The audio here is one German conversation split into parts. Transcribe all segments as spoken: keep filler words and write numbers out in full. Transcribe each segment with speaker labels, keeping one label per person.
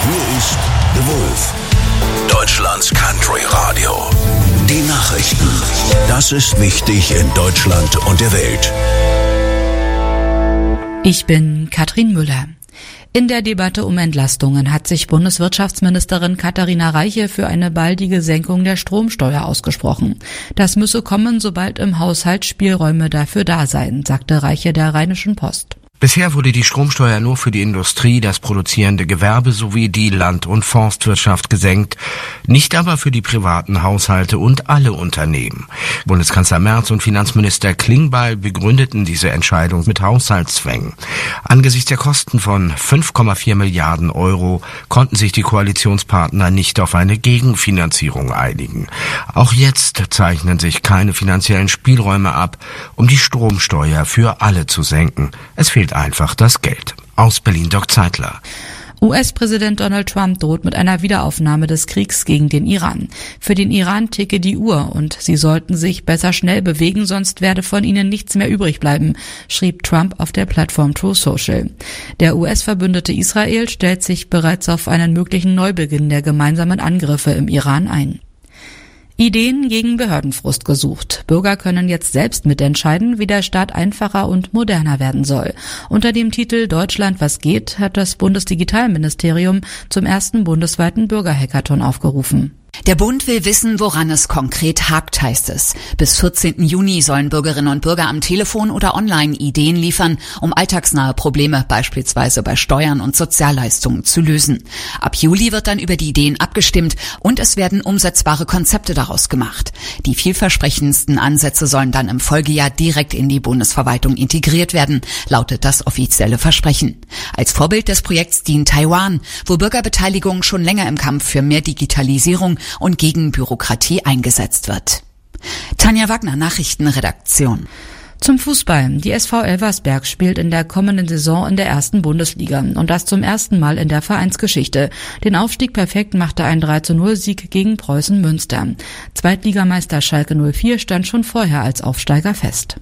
Speaker 1: Hier ist The Wolf, Deutschlands Country Radio. Die Nachrichten. Das ist wichtig in Deutschland und der Welt.
Speaker 2: Ich bin Katrin Müller. In der Debatte um Entlastungen hat sich Bundeswirtschaftsministerin Katharina Reiche für eine baldige Senkung der Stromsteuer ausgesprochen. Das müsse kommen, sobald im Haushalt Spielräume dafür da seien, sagte Reiche der Rheinischen Post.
Speaker 3: Bisher wurde die Stromsteuer nur für die Industrie, das produzierende Gewerbe sowie die Land- und Forstwirtschaft gesenkt, nicht aber für die privaten Haushalte und alle Unternehmen. Bundeskanzler Merz und Finanzminister Klingbeil begründeten diese Entscheidung mit Haushaltszwängen. Angesichts der Kosten von fünf Komma vier Milliarden Euro konnten sich die Koalitionspartner nicht auf eine Gegenfinanzierung einigen. Auch jetzt zeichnen sich keine finanziellen Spielräume ab, um die Stromsteuer für alle zu senken. Es fehlt einfach das Geld. Aus Berlin Doc Zeitler.
Speaker 2: U S-Präsident Donald Trump droht mit einer Wiederaufnahme des Kriegs gegen den Iran. Für den Iran ticke die Uhr und sie sollten sich besser schnell bewegen, sonst werde von ihnen nichts mehr übrig bleiben, schrieb Trump auf der Plattform Truth Social. Der U S-Verbündete Israel stellt sich bereits auf einen möglichen Neubeginn der gemeinsamen Angriffe im Iran ein. Ideen gegen Behördenfrust gesucht. Bürger können jetzt selbst mitentscheiden, wie der Staat einfacher und moderner werden soll. Unter dem Titel Deutschland, was geht, hat das Bundesdigitalministerium zum ersten bundesweiten Bürgerhackathon aufgerufen.
Speaker 4: Der Bund will wissen, woran es konkret hakt, heißt es. Bis vierzehnten Juni sollen Bürgerinnen und Bürger am Telefon oder online Ideen liefern, um alltagsnahe Probleme, beispielsweise bei Steuern und Sozialleistungen, zu lösen. Ab Juli wird dann über die Ideen abgestimmt und es werden umsetzbare Konzepte daraus gemacht. Die vielversprechendsten Ansätze sollen dann im Folgejahr direkt in die Bundesverwaltung integriert werden, lautet das offizielle Versprechen. Als Vorbild des Projekts dient Taiwan, wo Bürgerbeteiligung schon länger im Kampf für mehr Digitalisierung und gegen Bürokratie eingesetzt wird. Tanja Wagner, Nachrichtenredaktion.
Speaker 2: Zum Fußball. Die S V Elversberg spielt in der kommenden Saison in der ersten Bundesliga und das zum ersten Mal in der Vereinsgeschichte. Den Aufstieg perfekt machte ein drei zu null Sieg gegen Preußen Münster. Zweitligameister Schalke null vier stand schon vorher als Aufsteiger fest.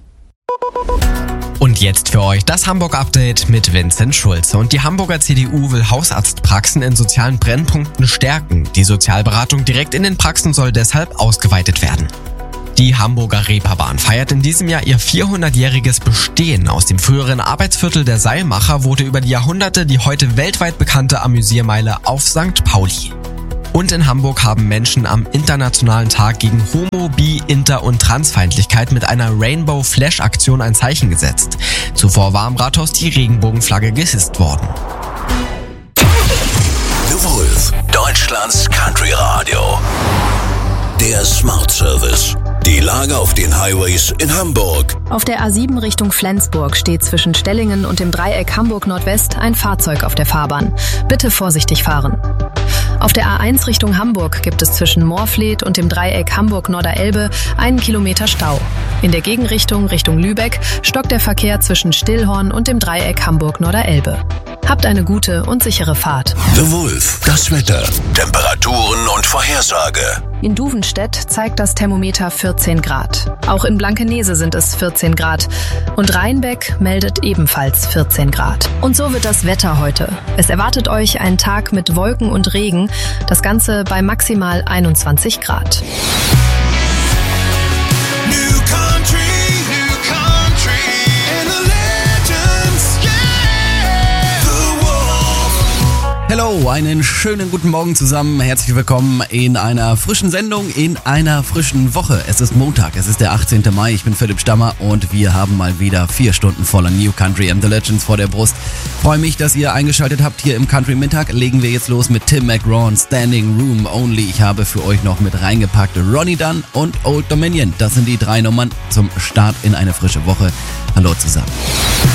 Speaker 5: Und jetzt für euch das Hamburg-Update mit Vincent Schulze. Und die Hamburger C D U will Hausarztpraxen in sozialen Brennpunkten stärken. Die Sozialberatung direkt in den Praxen soll deshalb ausgeweitet werden. Die Hamburger Reeperbahn feiert in diesem Jahr ihr vierhundertjähriges Bestehen. Aus dem früheren Arbeitsviertel der Seilmacher wurde über die Jahrhunderte die heute weltweit bekannte Amüsiermeile auf Sankt Pauli. Und in Hamburg haben Menschen am Internationalen Tag gegen Homo-, Bi-, Inter- und Transfeindlichkeit mit einer Rainbow-Flash-Aktion ein Zeichen gesetzt. Zuvor war am Rathaus die Regenbogenflagge gehisst worden.
Speaker 1: The Wolf, Deutschlands Country Radio. Der Smart Service. Die Lage auf den Highways in Hamburg.
Speaker 6: Auf der A sieben Richtung Flensburg steht zwischen Stellingen und dem Dreieck Hamburg Nordwest ein Fahrzeug auf der Fahrbahn. Bitte vorsichtig fahren. Auf der A eins Richtung Hamburg gibt es zwischen Moorfleet und dem Dreieck Hamburg-Norderelbe einen Kilometer Stau. In der Gegenrichtung Richtung Lübeck stockt der Verkehr zwischen Stillhorn und dem Dreieck Hamburg-Norderelbe. Habt eine gute und sichere Fahrt.
Speaker 1: The Wolf, das Wetter, Temperaturen und Vorhersage.
Speaker 6: In Duvenstedt zeigt das Thermometer vierzehn Grad. Auch in Blankenese sind es vierzehn Grad. Und Rheinbeck meldet ebenfalls vierzehn Grad. Und so wird das Wetter heute. Es erwartet euch ein Tag mit Wolken und Regen. Das Ganze bei maximal einundzwanzig Grad.
Speaker 7: New country, new country, and the legends, yeah. The Wolf.
Speaker 8: Hello, einen schönen guten Morgen zusammen. Herzlich willkommen in einer frischen Sendung, in einer frischen Woche. Es ist Montag, es ist der achtzehnten Mai. Ich bin Philipp Stammer und wir haben mal wieder vier Stunden voller New Country and the Legends vor der Brust. Freue mich, dass ihr eingeschaltet habt hier im Country Mittag. Legen wir jetzt los mit Tim McGraw, Standing Room Only. Ich habe für euch noch mit reingepackt Ronnie Dunn und Old Dominion. Das sind die drei Nummern zum Start in eine frische Woche. Hallo zusammen.